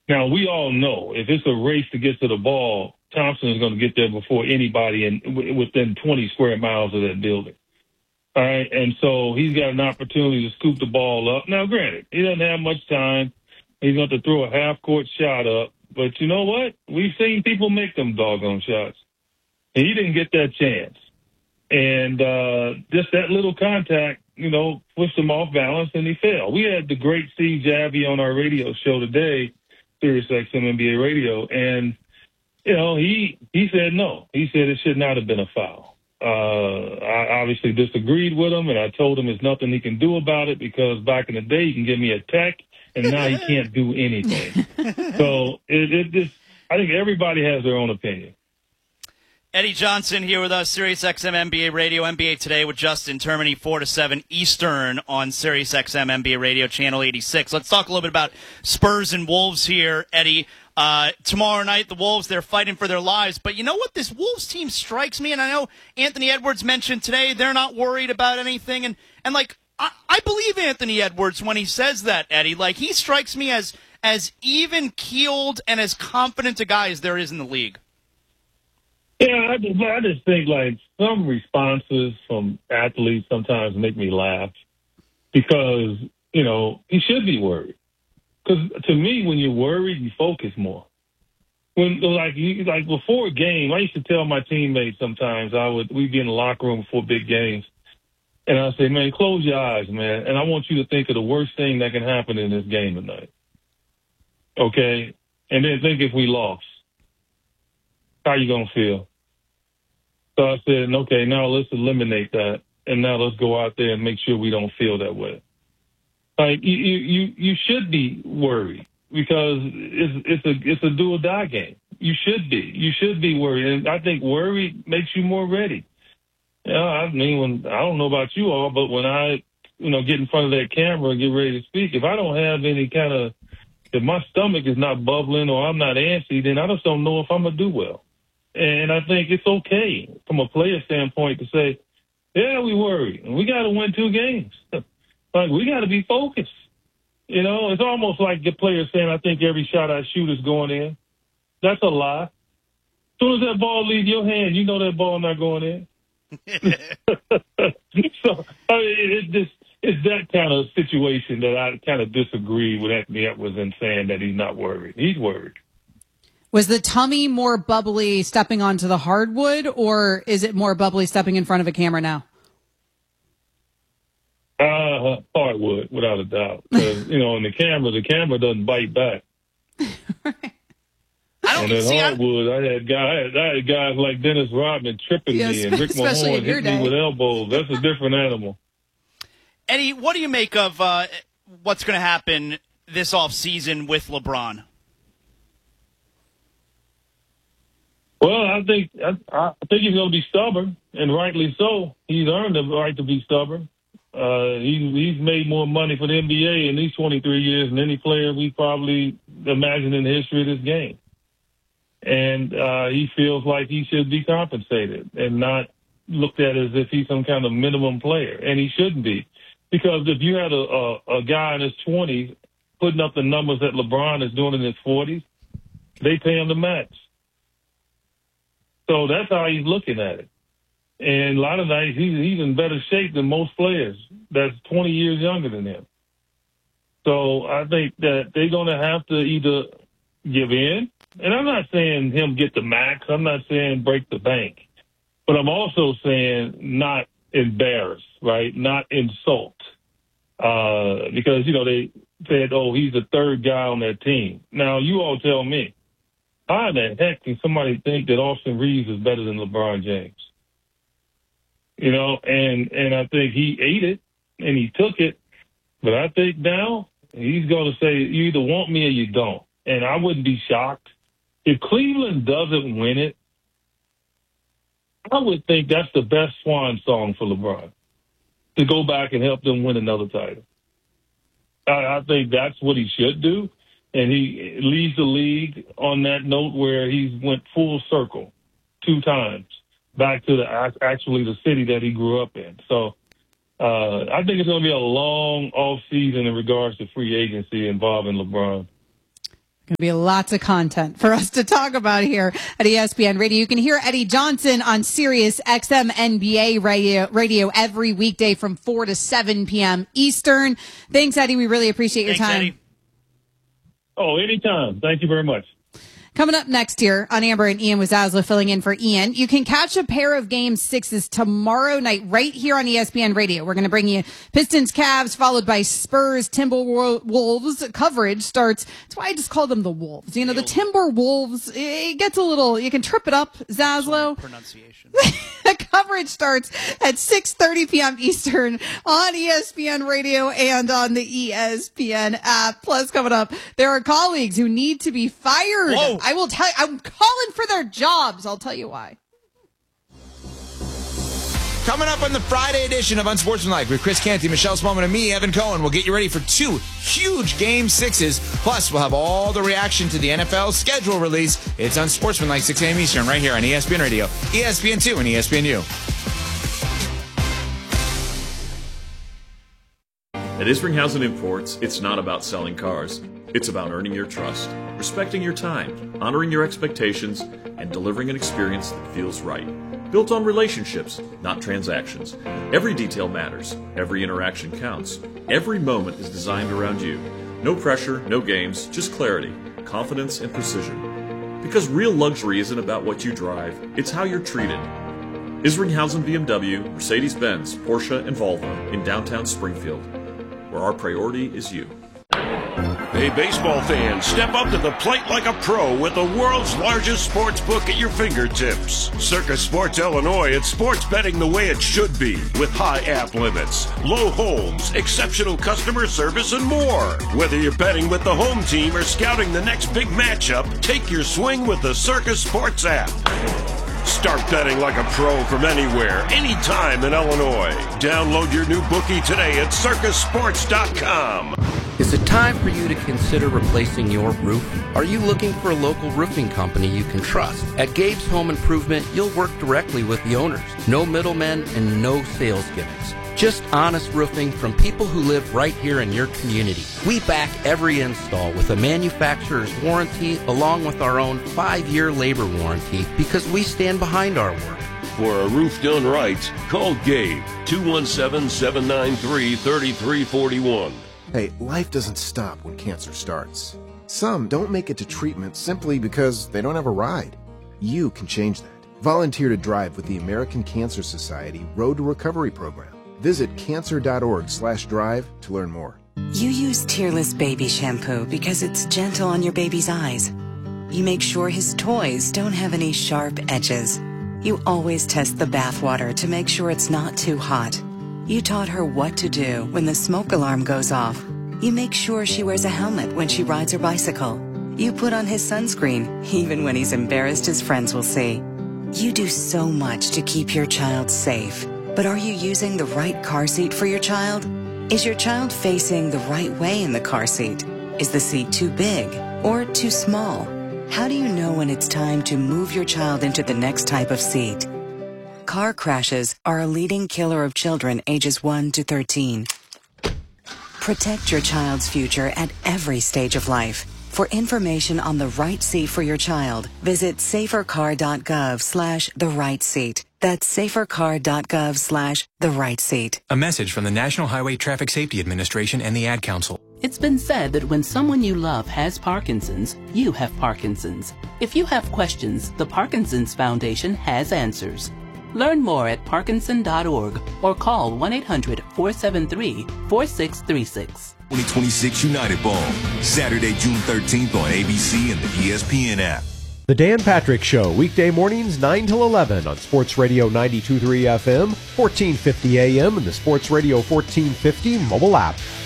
Now, we all know if it's a race to get to the ball, Thompson is going to get there before anybody within 20 square miles of that building. All right, and so he's got an opportunity to scoop the ball up. Now, granted, he doesn't have much time. He's going to throw a half-court shot up. But you know what? We've seen people make them doggone shots. And he didn't get that chance. And just that little contact, pushed him off balance, and he fell. We had the great Steve Javie on our radio show today, Sirius XM NBA Radio, and, he said no. He said it should not have been a foul. I obviously disagreed with him, and I told him there's nothing he can do about it because back in the day he can give me a tech, and now he can't do anything. So I think everybody has their own opinion. Eddie Johnson here with us, Sirius XM NBA Radio, NBA Today with Justin Termini, 4 to 7 Eastern on Sirius XM NBA Radio, Channel 86. Let's talk a little bit about Spurs and Wolves here, Eddie. Tomorrow night, the Wolves, they're fighting for their lives. But you know what? This Wolves team strikes me, and I know Anthony Edwards mentioned today they're not worried about anything. And I believe Anthony Edwards when he says that, Eddie. Like, he strikes me as even-keeled and as confident a guy as there is in the league. Yeah, I just think, some responses from athletes sometimes make me laugh because, he should be worried. Because to me, when you're worried, you focus more. When before a game, I used to tell my teammates sometimes we'd be in the locker room before big games, and I'd say, man, close your eyes, man, and I want you to think of the worst thing that can happen in this game tonight. Okay? And then think if we lost. How you going to feel? So I said, okay, now let's eliminate that, and now let's go out there and make sure we don't feel that way. Like you should be worried because it's a do or die game. You should be worried, and I think worry makes you more ready. I don't know about you all, but when I get in front of that camera and get ready to speak, if I don't have any if my stomach is not bubbling or I'm not antsy, then I just don't know if I'm gonna do well. And I think it's okay from a player standpoint to say, yeah, we worry and we got to win 2 games. Like, we got to be focused. It's almost like the player saying, I think every shot I shoot is going in. That's a lie. As soon as that ball leaves your hand, you know that ball not going in. So, it's that kind of situation that I kind of disagree with Anthony Edwards in saying that he's not worried. He's worried. Was the tummy more bubbly stepping onto the hardwood, or is it more bubbly stepping in front of a camera now? Hardwood, without a doubt. Because, in the camera doesn't bite back. Right. On that hardwood, I had guys like Dennis Rodman tripping me and Rick Mahorn hitting me with elbows. That's a different animal. Eddie, what do you make of what's going to happen this offseason with LeBron? Well, I think he's going to be stubborn, and rightly so. He's earned the right to be stubborn. He's made more money for the NBA in these 23 years than any player we probably imagined in the history of this game. And he feels like he should be compensated and not looked at as if he's some kind of minimum player, and he shouldn't be. Because if you had a guy in his 20s putting up the numbers that LeBron is doing in his 40s, they pay him the max. So that's how he's looking at it. And a lot of nights he's in better shape than most players that's 20 years younger than him. So I think that they're going to have to either give in, and I'm not saying him get the max. I'm not saying break the bank. But I'm also saying not embarrass, right? Not insult. Because, they said, oh, he's the third guy on that team. Now, you all tell me, how the heck can somebody think that Austin Reeves is better than LeBron James? And I think he ate it and he took it. But I think now he's going to say, you either want me or you don't. And I wouldn't be shocked. If Cleveland doesn't win it, I would think that's the best swan song for LeBron, to go back and help them win another title. I think that's what he should do. And he leads the league on that note where he's went full circle 2 times back to the city that he grew up in. So I think it's going to be a long off season in regards to free agency involving LeBron. Going to be lots of content for us to talk about here at ESPN Radio. You can hear Eddie Johnson on Sirius XM NBA radio every weekday from 4 to 7 p.m. Eastern. Thanks, Eddie. We really appreciate your time. Eddie. Oh, anytime. Thank you very much. Coming up next here on Amber and Ian with Zaslow filling in for Ian, you can catch a pair of Game 6s tomorrow night right here on ESPN Radio. We're going to bring you Pistons, Cavs, followed by Spurs, Timberwolves. Coverage starts, that's why I just call them the Wolves. You know, the Timberwolves, it gets a little, you can trip it up, Zaslow. Pronunciation. Coverage starts at 6:30 p.m. Eastern on ESPN Radio and on the ESPN app. Plus, coming up, there are colleagues who need to be fired. Whoa. I will tell you, I'm calling for their jobs. I'll tell you why. Coming up on the Friday edition of Unsportsmanlike with Chris Canty, Michelle Smallman, and me, Evan Cohen. We'll get you ready for 2 huge Game 6s. Plus, we'll have all the reaction to the NFL schedule release. It's Unsportsmanlike, 6 a.m. Eastern, right here on ESPN Radio, ESPN2, and ESPNU. At Isringhausen Imports, it's not about selling cars. It's about earning your trust, respecting your time, honoring your expectations, and delivering an experience that feels right. Built on relationships, not transactions. Every detail matters. Every interaction counts. Every moment is designed around you. No pressure, no games, just clarity, confidence, and precision. Because real luxury isn't about what you drive, it's how you're treated. Isringhausen BMW, Mercedes-Benz, Porsche, and Volvo in downtown Springfield, where our priority is you. Hey, baseball fans, step up to the plate like a pro with the world's largest sports book at your fingertips. Circus Sports Illinois, it's sports betting the way it should be, with high app limits, low holds, exceptional customer service, and more. Whether you're betting with the home team or scouting the next big matchup, take your swing with the Circus Sports app. Start betting like a pro from anywhere, anytime in Illinois. Download your new bookie today at circusports.com. Is it time for you to consider replacing your roof? Are you looking for a local roofing company you can trust? At Gabe's Home Improvement, you'll work directly with the owners. No middlemen and no sales gimmicks. Just honest roofing from people who live right here in your community. We back every install with a manufacturer's warranty along with our own 5-year labor warranty because we stand behind our work. For a roof done right, call Gabe, 217-793-3341. Hey, life doesn't stop when cancer starts. Some don't make it to treatment simply because they don't have a ride. You can change that. Volunteer to drive with the American Cancer Society Road to Recovery program. Visit cancer.org/drive to learn more. You use Tearless baby shampoo because it's gentle on your baby's eyes. You make sure his toys don't have any sharp edges. You always test the bath water to make sure it's not too hot. You taught her what to do when the smoke alarm goes off. You make sure she wears a helmet when she rides her bicycle. You put on his sunscreen, even when he's embarrassed his friends will see. You do so much to keep your child safe. But are you using the right car seat for your child? Is your child facing the right way in the car seat? Is the seat too big or too small? How do you know when it's time to move your child into the next type of seat? Car crashes are a leading killer of children ages 1 to 13. Protect your child's future at every stage of life. For information on the right seat for your child, visit safercar.gov/therightseat. That's safercar.gov/therightseat. A message from the National Highway Traffic Safety Administration and the Ad Council. It's been said that when someone you love has Parkinson's, you have Parkinson's. If you have questions, the Parkinson's Foundation has answers. Learn more at parkinson.org or call 1-800-473-4636. 2026 United Bowl, Saturday, June 13th on ABC and the ESPN app. The Dan Patrick Show, weekday mornings 9 till 11 on Sports Radio 92.3 FM, 1450 AM, and the Sports Radio 1450 mobile app.